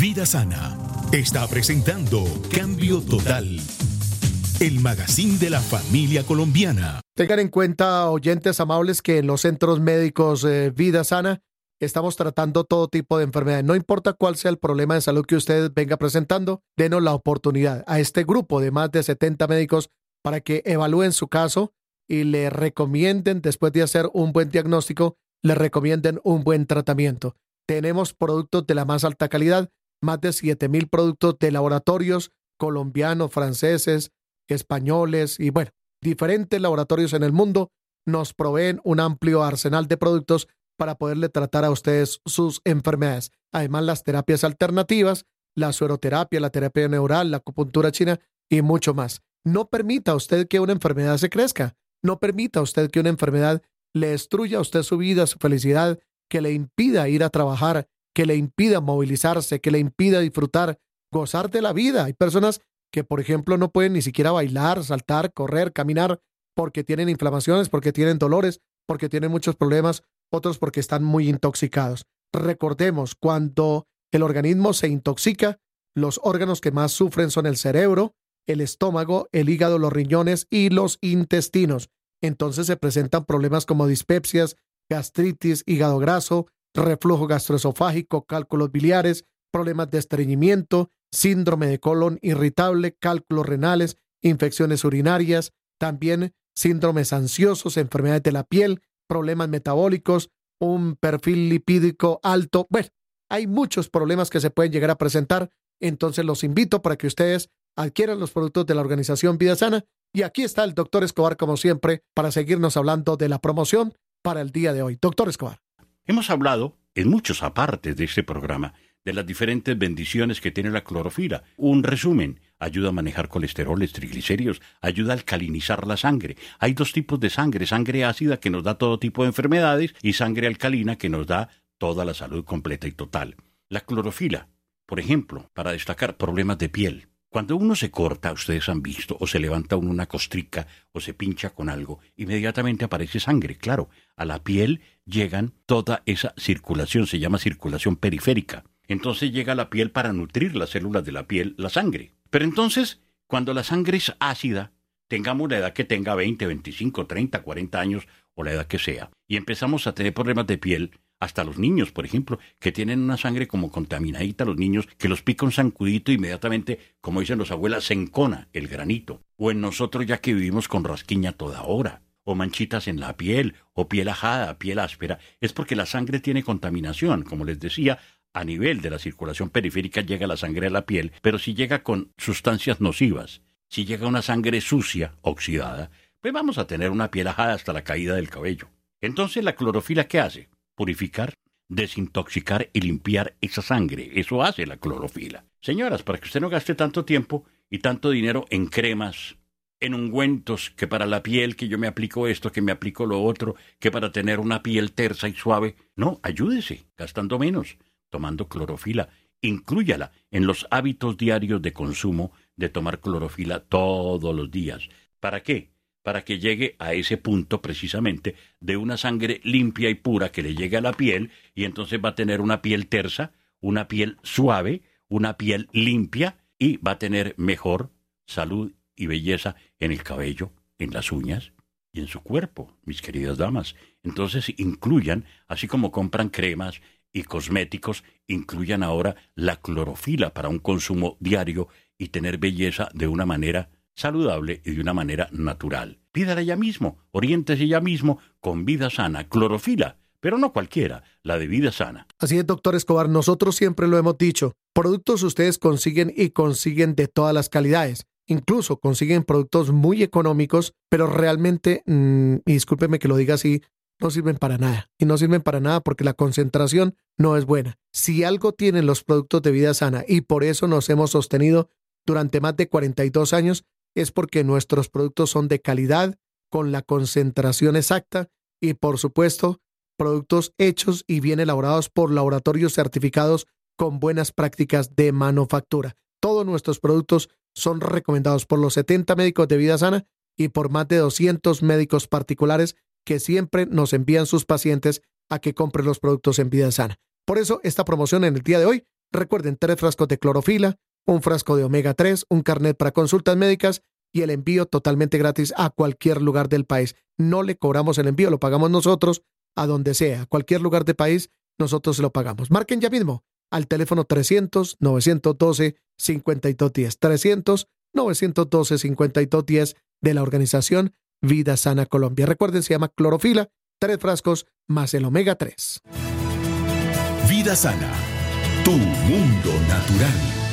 Vida Sana está presentando Cambio Total, el magazine de la familia colombiana. Tengan en cuenta, oyentes amables, que en los centros médicos Vida Sana estamos tratando todo tipo de enfermedades. No importa cuál sea el problema de salud que usted venga presentando, denos la oportunidad a este grupo de más de 70 médicos para que evalúen su caso y le recomienden, después de hacer un buen diagnóstico, le recomienden un buen tratamiento. Tenemos productos de la más alta calidad, más de 7,000 productos de laboratorios colombianos, franceses, españoles y bueno, diferentes laboratorios en el mundo nos proveen un amplio arsenal de productos para poderle tratar a ustedes sus enfermedades. Además, las terapias alternativas, la sueroterapia, la terapia neural, la acupuntura china y mucho más. No permita usted que una enfermedad se crezca. No permita usted que una enfermedad le destruya a usted su vida, su felicidad, que le impida ir a trabajar, que le impida movilizarse, que le impida disfrutar, gozar de la vida. Hay personas que, por ejemplo, no pueden ni siquiera bailar, saltar, correr, caminar, porque tienen inflamaciones, porque tienen dolores, porque tienen muchos problemas, otros porque están muy intoxicados. Recordemos, cuando el organismo se intoxica, los órganos que más sufren son el cerebro, el estómago, el hígado, los riñones y los intestinos. Entonces se presentan problemas como dispepsias, gastritis, hígado graso, reflujo gastroesofágico, cálculos biliares, problemas de estreñimiento, síndrome de colon irritable, cálculos renales, infecciones urinarias, también síndromes ansiosos, enfermedades de la piel, problemas metabólicos, un perfil lipídico alto. Bueno, hay muchos problemas que se pueden llegar a presentar, entonces los invito para que ustedes adquieran los productos de la organización Vida Sana. Y aquí está el doctor Escobar, como siempre, para seguirnos hablando de la promoción para el día de hoy. Doctor Escobar. Hemos hablado en muchos apartes de este programa de las diferentes bendiciones que tiene la clorofila. Un resumen: ayuda a manejar colesteroles, triglicéridos, ayuda a alcalinizar la sangre. Hay dos tipos de sangre: sangre ácida, que nos da todo tipo de enfermedades, y sangre alcalina, que nos da toda la salud completa y total. La clorofila, por ejemplo, para destacar problemas de piel. Cuando uno se corta, ustedes han visto, o se levanta uno una costrica, o se pincha con algo, inmediatamente aparece sangre. Claro, a la piel llegan toda esa circulación, se llama circulación periférica. Entonces llega a la piel para nutrir las células de la piel, la sangre. Pero entonces, cuando la sangre es ácida, tengamos la edad que tenga, 20, 25, 30, 40 años, o la edad que sea, y empezamos a tener problemas de piel, hasta los niños, por ejemplo, que tienen una sangre como contaminadita, los niños que los pica un zancudito, inmediatamente, como dicen los abuelas, se encona el granito. O en nosotros, ya que vivimos con rasquiña toda hora, o manchitas en la piel, o piel ajada, piel áspera, es porque la sangre tiene contaminación. Como les decía, a nivel de la circulación periférica llega la sangre a la piel, pero si llega con sustancias nocivas, si llega una sangre sucia, oxidada, pues vamos a tener una piel ajada hasta la caída del cabello. Entonces, ¿la clorofila qué hace? Purificar, desintoxicar y limpiar esa sangre. Eso hace la clorofila. Señoras, para que usted no gaste tanto tiempo y tanto dinero en cremas, en ungüentos, que para la piel, que yo me aplico esto, que me aplico lo otro, que para tener una piel tersa y suave. No, ayúdese, gastando menos, tomando clorofila. Inclúyala en los hábitos diarios de consumo de tomar clorofila todos los días. ¿Para qué? Para que llegue a ese punto precisamente de una sangre limpia y pura que le llegue a la piel, y entonces va a tener una piel tersa, una piel suave, una piel limpia, y va a tener mejor salud y belleza en el cabello, en las uñas y en su cuerpo, mis queridas damas. Entonces incluyan, así como compran cremas y cosméticos, incluyan ahora la clorofila para un consumo diario y tener belleza de una manera saludable y de una manera natural. Pídala ya mismo, oriéntese ya mismo con Vida Sana, clorofila, pero no cualquiera, la de Vida Sana. Así es, doctor Escobar, nosotros siempre lo hemos dicho, productos ustedes consiguen y consiguen de todas las calidades. Incluso consiguen productos muy económicos, pero realmente, y discúlpeme que lo diga así, no sirven para nada. Y no sirven para nada porque la concentración no es buena. Si algo tienen los productos de Vida Sana, y por eso nos hemos sostenido durante más de 42 años, es porque nuestros productos son de calidad, con la concentración exacta y, por supuesto, productos hechos y bien elaborados por laboratorios certificados con buenas prácticas de manufactura. Todos nuestros productos son recomendados por los 70 médicos de Vida Sana y por más de 200 médicos particulares que siempre nos envían sus pacientes a que compren los productos en Vida Sana. Por eso, esta promoción en el día de hoy, Recuerden, 3 frascos de clorofila, un frasco de omega 3, un carnet para consultas médicas y el envío totalmente gratis a cualquier lugar del país. No le cobramos el envío, lo pagamos nosotros a donde sea, a cualquier lugar del país, nosotros se lo pagamos. Marquen ya mismo al teléfono 300-912-5210, 300-912-5210 de la organización Vida Sana Colombia. Recuerden, se llama clorofila, 3 frascos más el omega 3. Vida Sana, tu mundo natural.